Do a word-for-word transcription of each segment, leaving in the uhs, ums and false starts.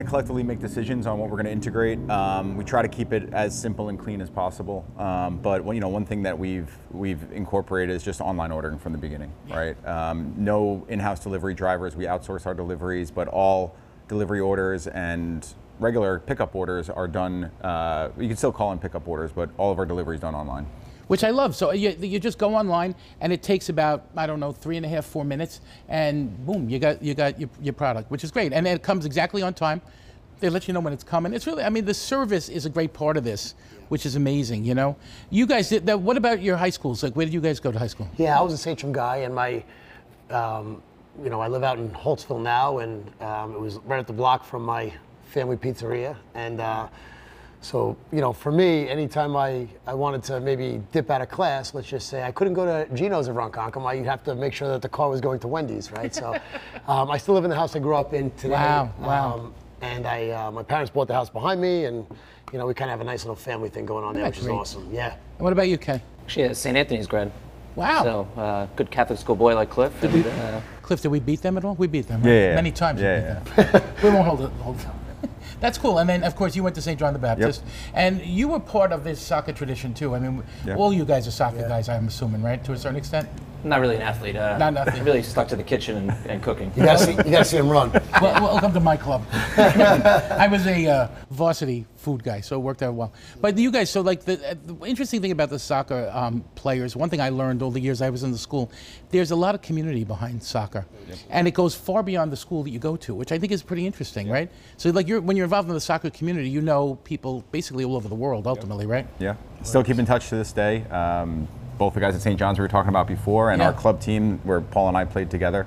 Collectively make decisions on what we're going to integrate. Um, we try to keep it as simple and clean as possible. Um, but you know, one thing that we've we've incorporated is just online ordering from the beginning, yeah. right? Um, no in-house delivery drivers. We outsource our deliveries, but all delivery orders and regular pickup orders are done. Uh, you can still call in pickup orders, but all of our delivery is done online. Which I love. So you, you just go online, and it takes about, I don't know, three and a half, four minutes, and boom, you got you got your, your product, which is great. And it comes exactly on time. They let you know when it's coming. It's really, I mean, the service is a great part of this, which is amazing, you know? You guys, did that, what about your high schools? Like, where did you guys go to high school? Yeah, I was a Sachem guy, and my, um, you know, I live out in Holtzville now, and um, it was right at the block from my family pizzeria. And uh, so, you know, for me, anytime I, I wanted to maybe dip out of class, let's just say I couldn't go to Gino's in Ronkonkoma, you'd have to make sure that the car was going to Wendy's, right? So um, I still live in the house I grew up in today. Wow, wow. Um, and I, uh, my parents bought the house behind me, and, you know, we kind of have a nice little family thing going on there, That's which is great. awesome, yeah. And what about you, Kay? Actually, a Saint Anthony's grad. Wow. So, uh, good Catholic school boy like Cliff. Did and, we, uh, Cliff, did we beat them at all? We beat them, right? Yeah, yeah. Many times Yeah, we beat them. We won't hold it. Hold it. That's cool. And then, of course, you went to Saint John the Baptist. Yep. And you were part of this soccer tradition, too. I mean, yep. all you guys are soccer yeah. guys, I'm assuming, right, to a certain extent? Not really an athlete. Uh, Not an athlete. Really stuck to the kitchen and, and cooking. You gotta see, you gotta see him run. Well, welcome to my club. I was a uh, varsity food guy, so it worked out well. But you guys, so like the, uh, the interesting thing about the soccer um, players, one thing I learned all the years I was in the school, there's a lot of community behind soccer, yep. and it goes far beyond the school that you go to, which I think is pretty interesting, yep. right? So like you're, when you're involved in the soccer community, you know people basically all over the world, ultimately, yep. right? Yeah. Still keep in touch to this day. Um, both the guys at Saint John's we were talking about before, and yeah. our club team where Paul and I played together.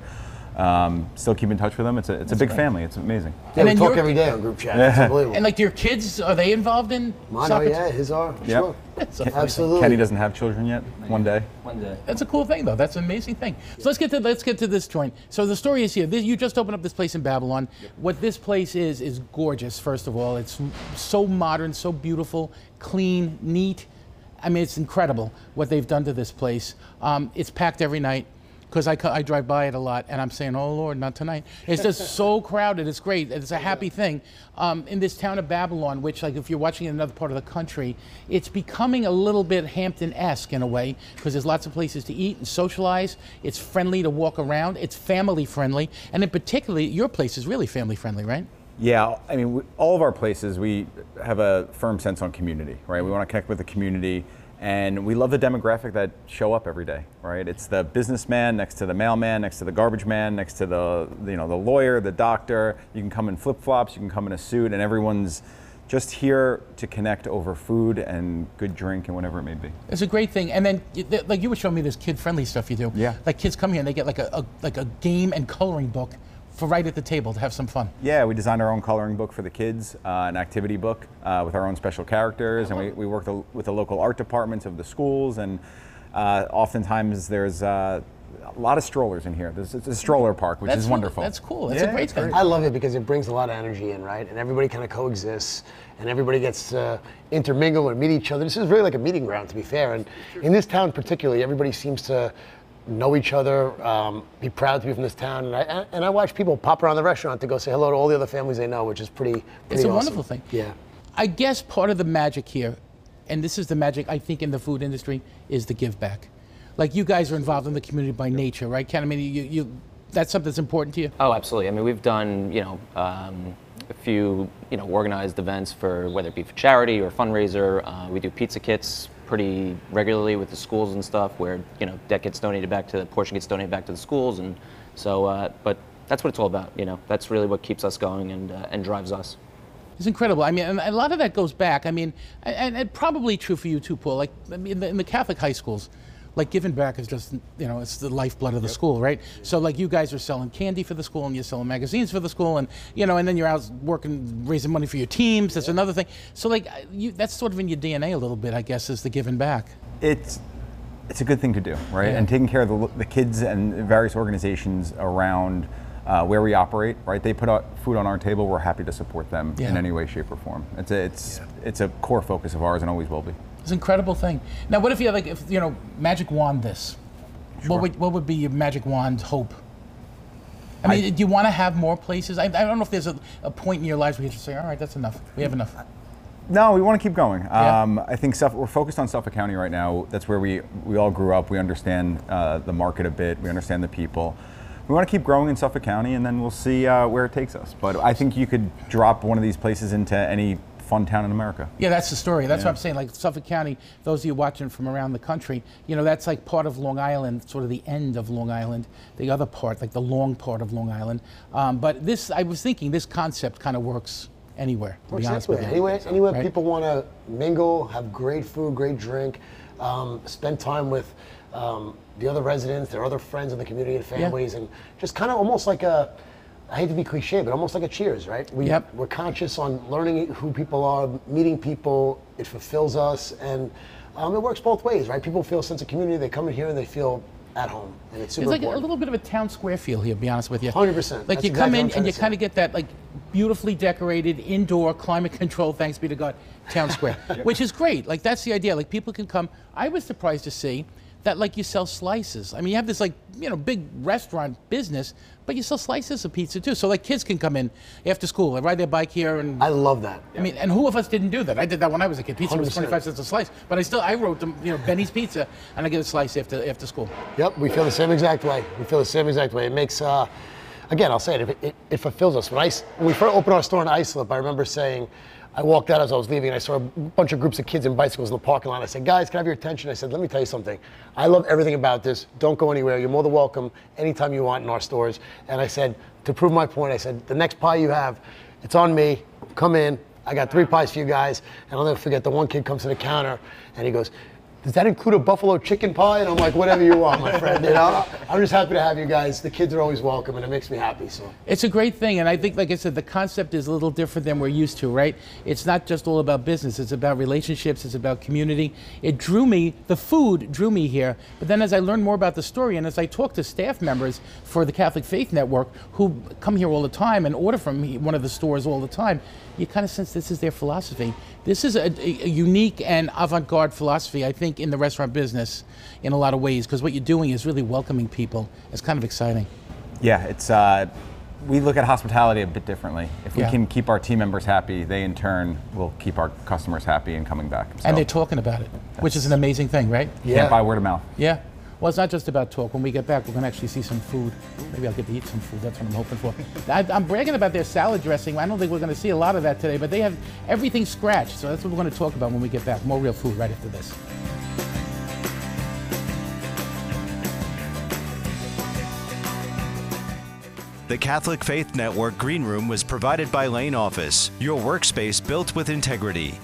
Um, still keep in touch with them. It's a it's That's a big right. family. It's amazing. Yeah, and we talk every day on group chat. It's unbelievable. And like your kids, are they involved in Mine soccer? Are, yeah, his are. Yep. Sure. So Absolutely. Kenny doesn't have children yet. One day. One day. That's a cool thing, though. That's an amazing thing. So let's get to let's get to this joint. So the story is here. This, you just opened up this place in Babylon. Yep. What this place is is gorgeous. First of all, it's so modern, so beautiful, clean, neat. I mean, it's incredible what they've done to this place. Um, it's packed every night because I, I drive by it a lot, and I'm saying, oh, Lord, not tonight. It's just so crowded. It's great. It's a happy thing. Um, in this town of Babylon, which, like, if you're watching in another part of the country, it's becoming a little bit Hampton-esque in a way because there's lots of places to eat and socialize. It's friendly to walk around. It's family-friendly. And in particular, your place is really family-friendly, right? Yeah, I mean, we, all of our places, we have a firm sense on community, right? We want to connect with the community, and we love the demographic that show up every day, right? It's the businessman next to the mailman, next to the garbage man, next to the, you know, the lawyer, the doctor. You can come in flip-flops, you can come in a suit, and everyone's just here to connect over food and good drink and whatever it may be. It's a great thing. And then, like you were showing me this kid-friendly stuff you do. Yeah. Like kids come here and they get like a, a like a game and coloring book for right at the table to have some fun. Yeah, we designed our own coloring book for the kids, uh, an activity book uh, with our own special characters, and we, we work the, with the local art departments of the schools, and uh, oftentimes there's uh, a lot of strollers in here. There's, it's a stroller park, which that's is wonderful. That's cool. That's yeah, a great thing. I love it because it brings a lot of energy in, right? And everybody kind of coexists, and everybody gets to intermingle and meet each other. This is really like a meeting ground, to be fair. And in this town particularly, everybody seems to know each other, um, be proud to be from this town, and I and I watch people pop around the restaurant to go say hello to all the other families they know, which is pretty. pretty it's a awesome. wonderful thing. Yeah. I guess part of the magic here, and this is the magic I think in the food industry, is the give back. Like you guys are involved in the community by nature, right, Ken? I mean, you, you that's something that's important to you. Oh, absolutely. I mean, we've done you know um, a few you know organized events for whether it be for charity or fundraiser. Uh, we do pizza kits pretty regularly with the schools and stuff where, you know, that gets donated back to, the portion gets donated back to the schools. And so, uh, but that's what it's all about, you know, that's really what keeps us going and, uh, and drives us. It's incredible. I mean, a lot of that goes back. I mean, and, and probably true for you too, Paul. Like, I mean, in the, in the Catholic high schools, like giving back is just, you know, it's the lifeblood of the yep. school, right? So like you guys are selling candy for the school and you're selling magazines for the school and, you know, and then you're out working, raising money for your teams. That's yep. another thing. So like, you, that's sort of in your D N A a little bit, I guess, is the giving back. It's, it's a good thing to do, right? Yeah. And taking care of the, the kids and various organizations around uh, where we operate, right? They put out food on our table, we're happy to support them yeah. in any way, shape, or form. It's a, it's, yeah. it's a core focus of ours and always will be. It's an incredible thing. Now, what if you had, like, if, you know, magic wand this? Sure. What would what would be your magic wand hope? I mean, do you want to have more places? I, I don't know if there's a, a point in your lives where you just say, all right, that's enough. We have enough. No, we want to keep going. Yeah. Um, I think Suffolk, we're focused on Suffolk County right now. That's where we, we all grew up. We understand uh, the market a bit. We understand the people. We want to keep growing in Suffolk County, and then we'll see uh, where it takes us. But I think you could drop one of these places into any fun town in America. Yeah, that's the story. That's Yeah. what I'm saying. Like Suffolk County, those of you watching from around the country, you know, that's like part of Long Island, sort of the end of Long Island, the other part, like the long part of Long Island. Um, but this, I was thinking, this concept kind of works anywhere, to be honest with you. Anywhere, anywhere Right? people want to mingle, have great food, great drink, um, spend time with um, the other residents, their other friends in the community and families, and just kind of almost like a, I hate to be cliche, but almost like a Cheers, right? We, Yep. We're conscious on learning who people are, meeting people, it fulfills us, and um, it works both ways, right? People feel a sense of community, they come in here and they feel at home, and it's super It's like a, a important. little bit of a town square feel here, to be honest with you. one hundred percent. Like That's you come exactly what in I'm trying and you to kind say. of get that like beautifully decorated, indoor, climate controlled, thanks be to God, town square, which is great. Like that's the idea. Like people can come. I was surprised to see that like you sell slices. I mean, you have this like, you know, big restaurant business, but you sell slices of pizza too. So like kids can come in after school, they ride their bike here and I love that. I mean, and who of us didn't do that? I did that when I was a kid. Pizza was one hundred percent. twenty-five cents a slice, but I still, I wrote them, you know, Benny's Pizza, and I get a slice after after school. Yep, we feel the same exact way. We feel the same exact way. It makes, uh, again, I'll say it, it, it, it fulfills us. When, I, when we first opened our store in Islip, I remember saying, I walked out as I was leaving and I saw a bunch of groups of kids in bicycles in the parking lot. I said, guys, can I have your attention? I said, let me tell you something. I love everything about this. Don't go anywhere. You're more than welcome anytime you want in our stores. And I said, to prove my point, I said, the next pie you have, it's on me. Come in. I got three pies for you guys. And I'll never forget, the one kid comes to the counter and he goes, does that include a buffalo chicken pie? And I'm like, whatever you want, my friend. You know, I'm just happy to have you guys. The kids are always welcome, and it makes me happy. So It's a great thing, and I think, like I said, the concept is a little different than we're used to, right? It's not just all about business, it's about relationships, it's about community. It drew me, the food drew me here, but then as I learned more about the story, and as I talked to staff members for the Catholic Faith Network, who come here all the time and order from me, one of the stores all the time, you kind of sense this is their philosophy. This is a, a unique and avant-garde philosophy, I think, in the restaurant business in a lot of ways, because what you're doing is really welcoming people. It's kind of exciting. Yeah, it's uh, we look at hospitality a bit differently. If we Yeah. can keep our team members happy, they in turn will keep our customers happy and coming back. So And they're talking about it, which is an amazing thing, right? Yeah. can't buy word of mouth. Yeah. Well, it's not just about talk. When we get back, we're going to actually see some food. Maybe I'll get to eat some food. That's what I'm hoping for. I, I'm bragging about their salad dressing. I don't think we're going to see a lot of that today, but they have everything scratched. So that's what we're going to talk about when we get back. More real food right after this. The Catholic Faith Network Green Room was provided by Lane Office, your workspace built with integrity.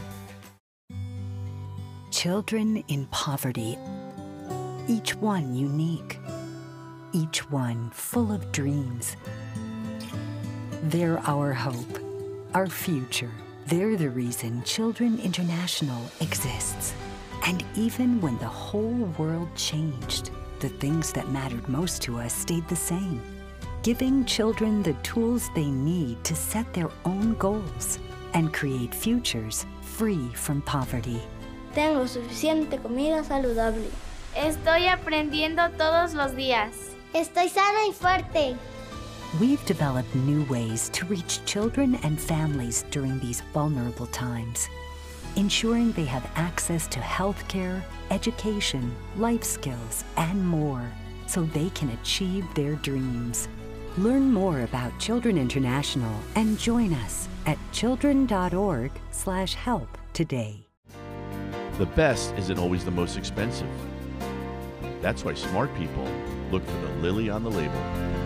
Children in poverty, each one unique, each one full of dreams. They're our hope, our future. They're the reason Children International exists. And even when the whole world changed, the things that mattered most to us stayed the same. Giving children the tools they need to set their own goals and create futures free from poverty. Tengo suficiente comida saludable. Estoy aprendiendo todos los días. Estoy sana y fuerte. We've developed new ways to reach children and families during these vulnerable times, ensuring they have access to healthcare, education, life skills, and more, so they can achieve their dreams. Learn more about Children International and join us at children dot org slash help today. The best isn't always the most expensive. That's why smart people look for the lily on the label.